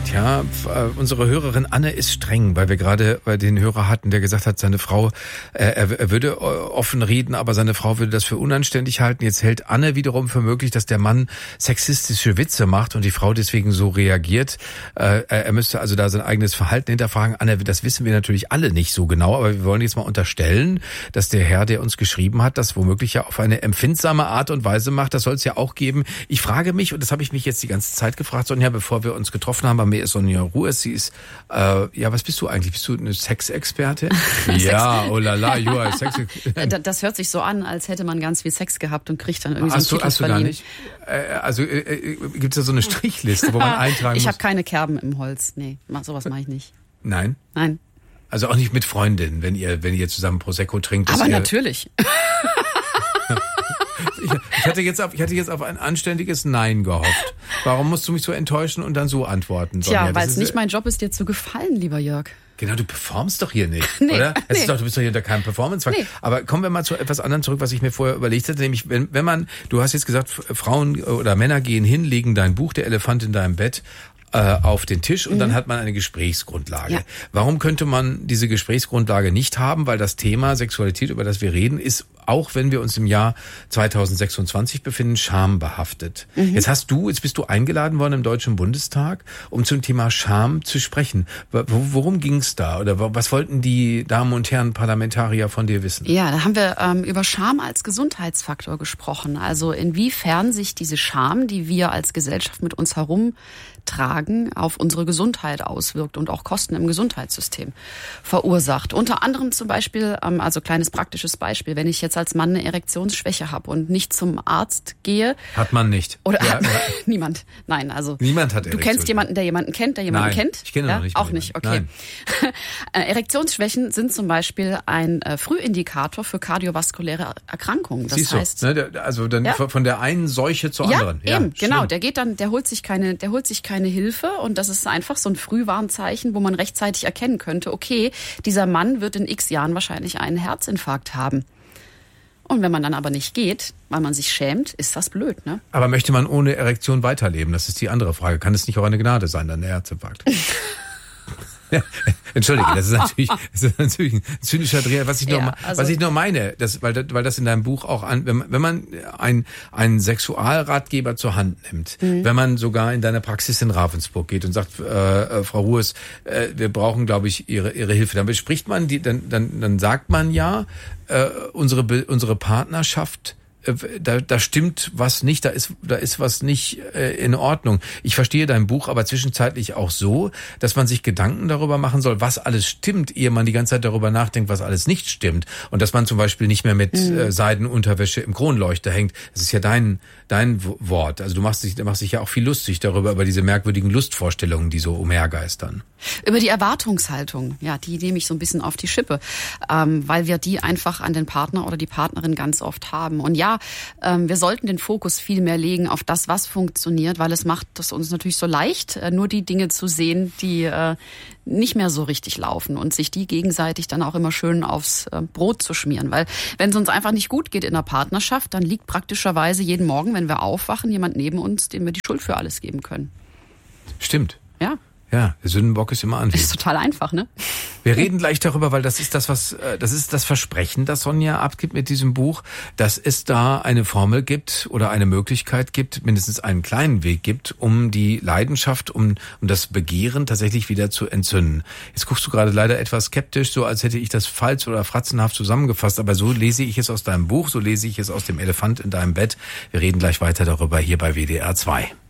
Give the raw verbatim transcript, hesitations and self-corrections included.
Tja, unsere Hörerin Anne ist streng, weil wir gerade den Hörer hatten, der gesagt hat, seine Frau, er, er würde offen reden, aber seine Frau würde das für unanständig halten. Jetzt hält Anne wiederum für möglich, dass der Mann sexistische Witze macht und die Frau deswegen so reagiert. Er müsste also da sein eigenes Verhalten hinterfragen. Anne, das wissen wir natürlich alle nicht so genau, aber wir wollen jetzt mal unterstellen, dass der Herr, der uns geschrieben hat, das womöglich ja auf eine empfindsame Art und Weise macht. Das soll es ja auch geben. Ich frage mich, und das habe ich mich jetzt die ganze Zeit gefragt, Sonja, bevor wir uns getroffen haben, bei mir ist Sonja Ruhe, sie ist, äh, ja, was bist du eigentlich? Bist du eine Sexexpertin? Ja, oh la la, you are Sex. Das hört sich so an, als hätte man ganz viel Sex gehabt und kriegt dann irgendwie hast so einen du, Titel hast du verliehen. gar nicht? Äh, also äh, gibt es da so eine Strichliste, wo man eintragen ich muss? Ich habe keine Kerben im Holz. Nee, sowas mache ich nicht. Nein? Nein. Also auch nicht mit Freundinnen, wenn ihr, wenn ihr zusammen Prosecco trinkt. Aber ihr natürlich. Ich, ich hatte jetzt auf, ich hatte jetzt auf ein anständiges Nein gehofft. Warum musst du mich so enttäuschen und dann so antworten, Sonja? Tja, weil es nicht mein Job ist, dir zu gefallen, lieber Jörg. Genau, du performst doch hier nicht, nee, oder? Es nee. ist doch, du bist doch hier unter keinem Performance-Zwang. Nee. Aber kommen wir mal zu etwas anderem zurück, was ich mir vorher überlegt hatte. Nämlich, wenn, wenn man, du hast jetzt gesagt, Frauen oder Männer gehen hin, legen dein Buch, Der Elefant in deinem Bett, auf den Tisch und mhm. dann hat man eine Gesprächsgrundlage. Ja. Warum könnte man diese Gesprächsgrundlage nicht haben? Weil das Thema Sexualität, über das wir reden, ist, auch wenn wir uns im Jahr zweitausendsechsundzwanzig befinden, schambehaftet. Mhm. Jetzt hast du, jetzt bist du eingeladen worden im Deutschen Bundestag, um zum Thema Scham zu sprechen. Worum ging es da? Oder was wollten die Damen und Herren Parlamentarier von dir wissen? Ja, da haben wir ähm, über Scham als Gesundheitsfaktor gesprochen. Also inwiefern sich diese Scham, die wir als Gesellschaft mit uns herum tragen, auf unsere Gesundheit auswirkt und auch Kosten im Gesundheitssystem verursacht. Unter anderem zum Beispiel, also kleines praktisches Beispiel, wenn ich jetzt als Mann eine Erektionsschwäche habe und nicht zum Arzt gehe. Hat man nicht. Oder ja, hat ja. niemand. Nein, also. Niemand hat Du kennst jemanden, der jemanden kennt, der jemanden Nein, kennt? Ich kenne ja? noch nicht. Auch nicht, okay. Erektionsschwächen sind zum Beispiel ein Frühindikator für kardiovaskuläre Erkrankungen. Das Siehst heißt, du, ne, also dann ja. von der einen Seuche zur ja, anderen. Ja, eben, genau. Der geht dann, der holt sich keine, der holt sich keine Hilfe und das ist einfach so ein Frühwarnzeichen, wo man rechtzeitig erkennen könnte, okay, dieser Mann wird in x Jahren wahrscheinlich einen Herzinfarkt haben. Und wenn man dann aber nicht geht, weil man sich schämt, ist das blöd, ne? Aber möchte man ohne Erektion weiterleben? Das ist die andere Frage. Kann es nicht auch eine Gnade sein, dann der Herzinfarkt? Ja, entschuldige, das ist natürlich, das ist natürlich ein zynischer Dreher. Was ich nur, ja, also was ich nur meine, das, weil, das, weil das in deinem Buch auch an, wenn, wenn man ein, einen Sexualratgeber zur Hand nimmt, mhm. wenn man sogar in deine Praxis in Ravensburg geht und sagt, äh, Frau Ruhes, äh, wir brauchen, glaube ich, Ihre Ihre Hilfe, dann bespricht man die, dann dann dann sagt man ja, äh, unsere unsere Partnerschaft. Da, da stimmt was nicht, da ist, da ist was nicht äh, in Ordnung. Ich verstehe dein Buch aber zwischenzeitlich auch so, dass man sich Gedanken darüber machen soll, was alles stimmt, ehe man die ganze Zeit darüber nachdenkt, was alles nicht stimmt. Und dass man zum Beispiel nicht mehr mit mhm. äh, Seidenunterwäsche im Kronleuchter hängt. Das ist ja dein dein Wort. Also du machst dich, du machst dich ja auch viel lustig darüber, über diese merkwürdigen Lustvorstellungen, die so umhergeistern. Über die Erwartungshaltung, ja, die nehme ich so ein bisschen auf die Schippe, ähm, weil wir die einfach an den Partner oder die Partnerin ganz oft haben. Und ja, ähm, wir sollten den Fokus viel mehr legen auf das, was funktioniert, weil es macht es uns natürlich so leicht, äh, nur die Dinge zu sehen, die äh, nicht mehr so richtig laufen und sich die gegenseitig dann auch immer schön aufs äh, Brot zu schmieren. Weil wenn es uns einfach nicht gut geht in der Partnerschaft, dann liegt praktischerweise jeden Morgen, wenn wir aufwachen, jemand neben uns, dem wir die Schuld für alles geben können. Stimmt. Ja. Ja, der Sündenbock ist immer anwesend. Das ist total einfach, ne? Wir reden gleich darüber, weil das ist das, was, das ist das Versprechen, das Sonja abgibt mit diesem Buch, dass es da eine Formel gibt oder eine Möglichkeit gibt, mindestens einen kleinen Weg gibt, um die Leidenschaft, um, um das Begehren tatsächlich wieder zu entzünden. Jetzt guckst du gerade leider etwas skeptisch, so als hätte ich das falsch oder fratzenhaft zusammengefasst, aber so lese ich es aus deinem Buch, so lese ich es aus dem Elefant in deinem Bett. Wir reden gleich weiter darüber hier bei W D R zwei.